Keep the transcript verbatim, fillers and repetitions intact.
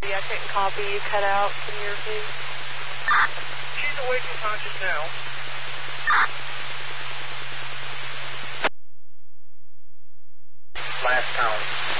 I couldn't copy. You cut out. Can you repeat? She's awake and conscious now. Last pound.